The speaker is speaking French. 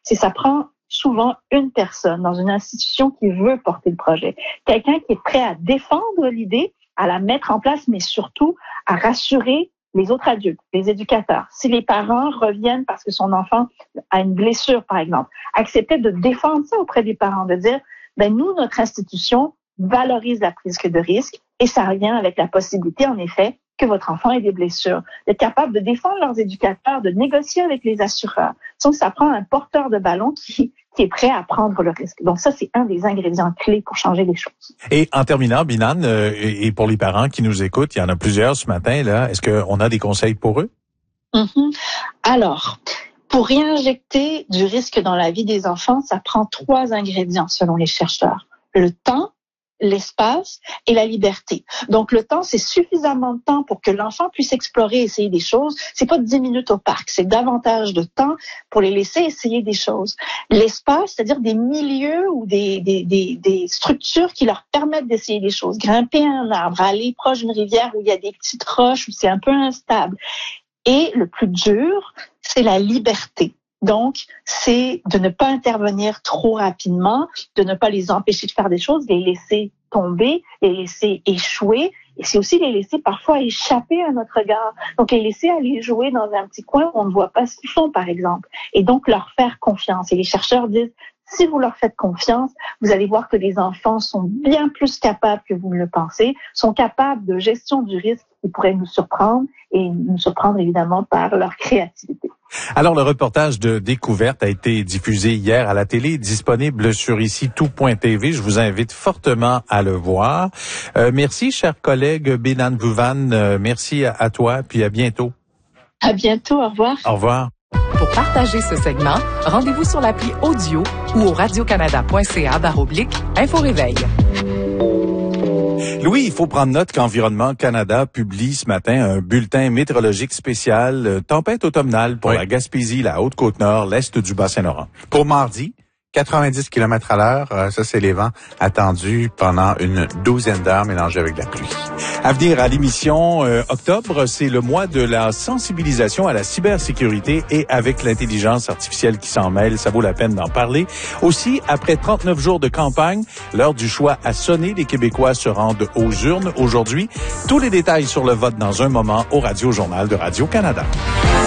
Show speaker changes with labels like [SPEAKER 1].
[SPEAKER 1] c'est que ça prend souvent une personne dans une institution qui veut porter le projet. Quelqu'un qui est prêt à défendre l'idée, à la mettre en place, mais surtout à rassurer les autres adultes, les éducateurs. Si les parents reviennent parce que son enfant a une blessure, par exemple, accepter de défendre ça auprès des parents, de dire, nous, notre institution valorise la prise de risque et ça revient avec la possibilité, en effet, que votre enfant ait des blessures, d'être capable de défendre leurs éducateurs, de négocier avec les assureurs. Donc, ça prend un porteur de ballon qui est prêt à prendre le risque. Donc, ça, c'est un des ingrédients clés pour changer les choses.
[SPEAKER 2] Et en terminant, Binan, et pour les parents qui nous écoutent, il y en a plusieurs ce matin, là, est-ce qu'on a des conseils pour eux?
[SPEAKER 1] Alors, pour réinjecter du risque dans la vie des enfants, ça prend 3 ingrédients selon les chercheurs. Le temps, l'espace et la liberté. Donc, le temps, c'est suffisamment de temps pour que l'enfant puisse explorer, essayer des choses. C'est pas 10 minutes au parc, c'est davantage de temps pour les laisser essayer des choses. L'espace, c'est-à-dire des milieux ou des structures qui leur permettent d'essayer des choses. Grimper un arbre, aller proche d'une rivière où il y a des petites roches, où c'est un peu instable. Et le plus dur, c'est la liberté. Donc, c'est de ne pas intervenir trop rapidement, de ne pas les empêcher de faire des choses, les laisser tomber, les laisser échouer, et c'est aussi les laisser parfois échapper à notre regard. Donc, les laisser aller jouer dans un petit coin où on ne voit pas ce qu'ils font, par exemple, et donc leur faire confiance. Et les chercheurs disent, si vous leur faites confiance, vous allez voir que les enfants sont bien plus capables que vous ne le pensez, sont capables de gestion du risque qui pourrait nous surprendre, et nous surprendre évidemment par leur créativité.
[SPEAKER 2] Alors, le reportage de Découverte a été diffusé hier à la télé, disponible sur ici tout.tv. Je vous invite fortement à le voir. Merci, cher collègue Binan Bhuvan. Merci à toi, puis à bientôt.
[SPEAKER 1] À bientôt, au revoir.
[SPEAKER 2] Au revoir.
[SPEAKER 3] Pour partager ce segment, rendez-vous sur l'appli Audio ou au radiocanada.ca/Info-réveil.
[SPEAKER 2] Louis, il faut prendre note qu'Environnement Canada publie ce matin un bulletin météorologique spécial tempête automnale pour la Gaspésie, la Haute-Côte-Nord, l'Est du Bas-Saint-Laurent.
[SPEAKER 4] Pour mardi, 90 km/h, ça c'est les vents attendus pendant une 12aine d'heures mélangés avec de la pluie.
[SPEAKER 2] À venir à l'émission octobre, c'est le mois de la sensibilisation à la cybersécurité et avec l'intelligence artificielle qui s'en mêle, ça vaut la peine d'en parler. Aussi, après 39 jours de campagne, l'heure du choix a sonné, les Québécois se rendent aux urnes aujourd'hui. Tous les détails sur le vote dans un moment au Radio Journal de Radio-Canada.